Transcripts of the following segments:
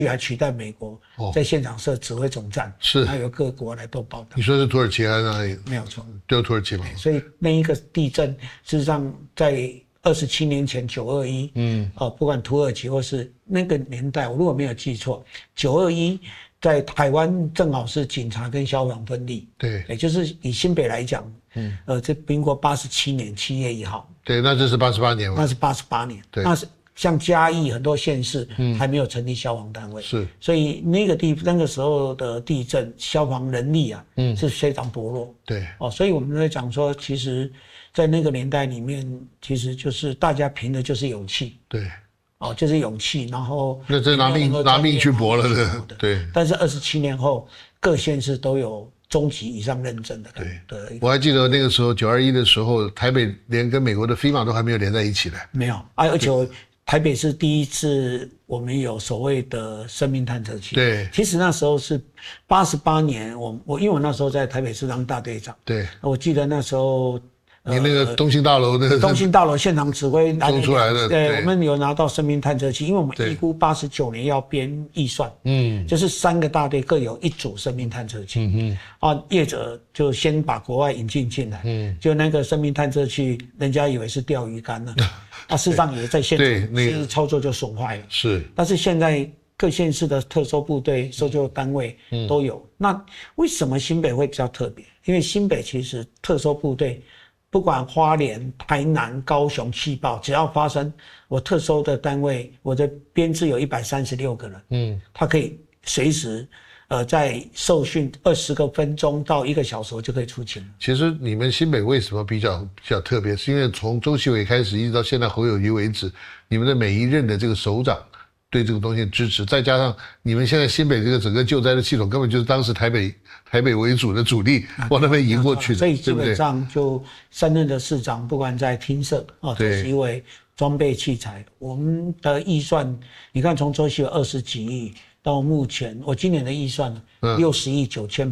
还取代美国在现场设指挥总站， 是， 还有各国来都报道。 你说是土耳其还是哪里？ 没有错， 就土耳其嘛。 所以那一个地震，事实上在27年前921，不管土耳其或是那个年代，我如果没有记错，921在台湾正好是警察跟消防分立， 对， 也就是以新北来讲，这民国87年7月1号， 对，那这是88年嘛？ 那是88年， 对， 那是像嘉义很多县市还没有成立消防单位， 是， 所以那个时候的地震，消防人力啊，是非常薄弱， 对， 所以我们在讲说，其实，在那个年代里面，其实就是大家凭的就是勇气， 对， 就是勇气，然后那这拿命去搏了的，对。 但是27年后，各县市都有中级以上认证的， 对。我还记得那个时候921的时候，台北连跟美国的 FEMA 都还没有连在一起的， 没有，而且台北是第一次我们有所谓的生命探测器。 对， 其实那时候是88年，因为我那时候在台北市当大队长。 对， 我记得那时候你那个东兴大楼的东兴大楼现场指挥弄出来的， 对，我们有拿到生命探测器，因为我们预估89年要编预算，就是3个大队各有1组生命探测器，业者就先把国外引进来，就那个生命探测器，人家以为是钓鱼竿呢，事实上也在现场，其实操作就损坏了， 是， 但是现在各县市的特搜部队、搜救单位都有，那为什么新北会比较特别？因为新北其实特搜部队。不管花莲、台南、高雄气爆，只要发生，我特搜的单位，我的编制有136个人，他可以随时，在受训20个分钟到1个小时，我就可以出勤了。 其实你们新北为什么比较特别，是因为从周锡伟开始，一直到现在侯友宜为止，你们的每一任的这个首长对这个东西的支持，再加上你们现在新北这个整个救灾的系统，根本就是当时台北为主的主力往那边迎过去的， 所以基本上就3任的市长，不管在厅舍周锡伟装备器材，我们的预算，你看从周锡伟20几亿到目前，我今年的预算60亿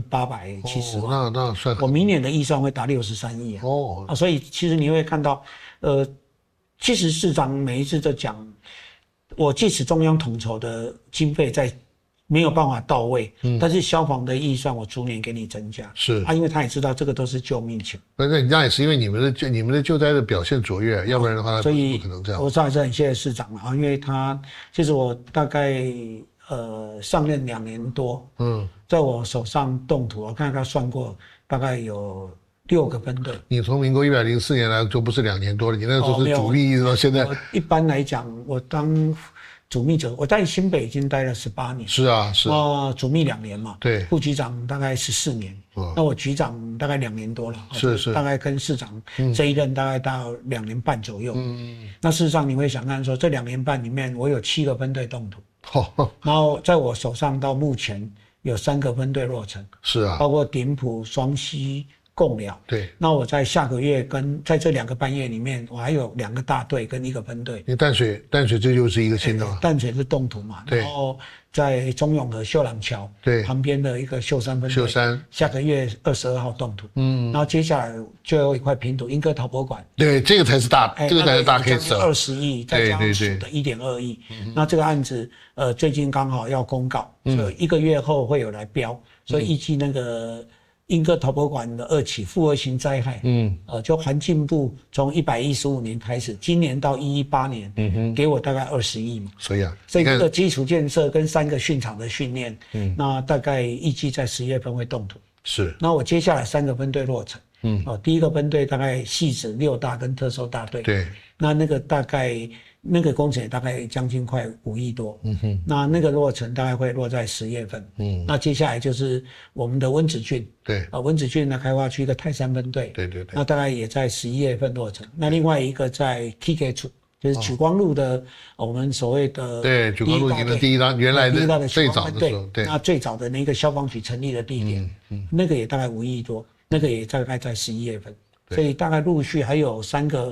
9870万， 那算我明年的预算会达63亿所以其实你会看到，其实市长每一次都讲，我即使中央统筹的经费在没有办法到位，但是消防的预算我逐年给你增加， 是因为他也知道这个都是救命钱。 那也是因为你们的救灾的表现卓越，要不然的话所以不可能这样。 我还是很谢谢市长了因为其实我大概上任2年多，在我手上动土，我看他算过，大概有6个分队。 你从民国104年来就不是2年多了，你那时候是主秘一直到现在。 一般来讲，我当主秘者，我在新北已经待了18年。 是啊，是啊。 主秘2年嘛， 对。 副局长大概14年，那我局长大概2年多了， 是大概跟市长这一任大概到2年半左右。那事实上你会想看说，这2年半里面，我有7个分队动土，然后在我手上到目前有3个分队落成。是啊，包括顶埔、双溪。共了，对。那我在下个月在这2个半月里面，我还有2个大队跟1个分队。 因为淡水这就是一个新的嘛， 淡水是动土嘛，然后在中永和秀朗桥旁边的一个秀山分队，下个月22号动土，然后接下来最后一块平土莺歌陶博馆，对，这个才是大 case， 20亿，再加上属的1.2亿，那这个案子最近刚好要公告，所以1个月后会有来标，所以预计那个。莺歌陶博馆的2起复合型灾害，就环境部从115年开始，今年到118年，给我大概20亿嘛。所以这个基础建设跟3个训场的训练，那大概预计在10月份会动土。是。那我接下来3个分队落成，第1个分队大概戏子6大跟特搜大队，对，那个大概。那个工程也大概将近快5亿多，那个落成大概会落在10月份，那接下来就是我们的温子俊，对，温子俊的开发区一个泰山分队，对，那大概也在11月份落成，那另外一个在 TK 处，就是莒光路的我们所谓的对莒光路的第一大原来的最早的时候，对，那最早的那个消防局成立的地点，那个也大概5亿多，那个也大概在11月份，所以大概陆续还有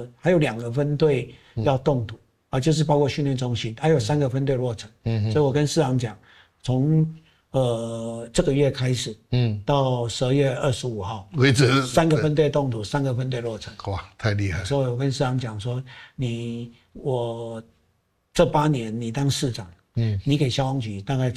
2个分队要动土。就是包括训练中心，还有3个分队落成，所以我跟市长讲，从这个月开始，到12月25号为止，3个分队动土，3个分队落成，哇，太厉害了！所以我跟市长讲说，我这8年你当市长， 你给消防局大概